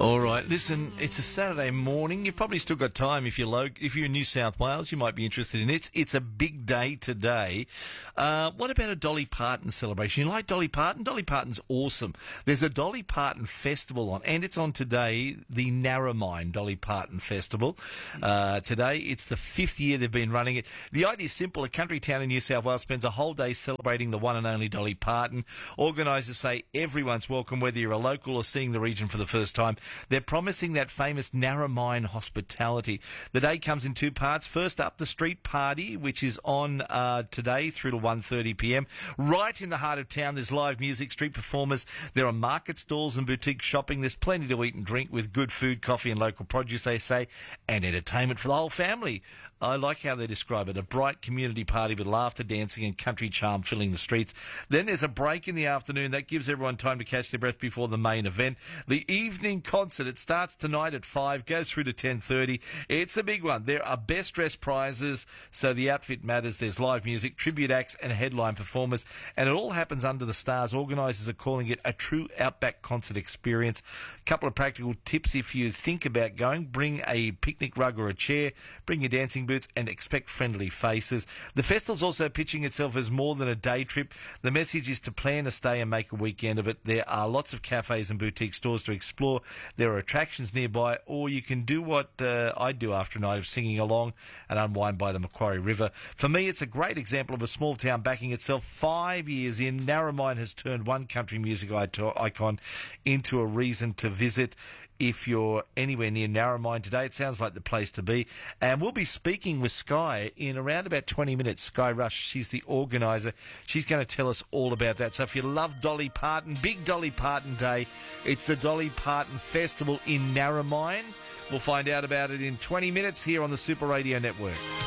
All right, listen, it's a Saturday morning. You've probably still got time if you're in New South Wales. You might be interested in it. It's a big day today. What about a Dolly Parton celebration? You like Dolly Parton? Dolly Parton's awesome. There's a Dolly Parton festival on, and it's on today, the Narromine Dolly Parton Festival. Today, it's the 5th year they've been running it. The idea is simple. A country town in New South Wales spends a whole day celebrating the one and only Dolly Parton. Organisers say everyone's welcome, whether you're a local or seeing the region for the first time. They're promising that famous Narromine hospitality. The day comes in two parts. First up, the street party, which is on today through to 1:30pm. Right in the heart of town, there's live music, street performers. There are market stalls and boutique shopping. There's plenty to eat and drink with good food, coffee and local produce, they say, and entertainment for the whole family. I like how they describe it. A bright community party with laughter, dancing and country charm filling the streets. Then there's a break in the afternoon. That gives everyone time to catch their breath before the main event. The evening concert, it starts tonight at 5, goes through to 10:30. It's a big one. There are best dressed prizes, so the outfit matters. There's live music, tribute acts and headline performers, and it all happens under the stars. Organisers are calling it a true outback concert experience. A couple of practical tips if you think about going. Bring a picnic rug or a chair, bring your dancing boots and expect friendly faces. The festival's also pitching itself as more than a day trip. The message is to plan a stay and make a weekend of it. There are lots of cafes and boutique stores to explore. There are attractions nearby, or you can do what I do after a night of singing along and unwind by the Macquarie River. For me, it's a great example of a small town backing itself. 5 years in, Narromine has turned one country music icon into a reason to visit. If you're anywhere near Narromine today, it sounds like the place to be. And we'll be speaking with Sky in around about 20 minutes. Sky Rush, she's the organiser. She's going to tell us all about that. So if you love Dolly Parton, big Dolly Parton Day, it's the Dolly Parton Festival in Narromine. We'll find out about it in 20 minutes here on the Super Radio Network.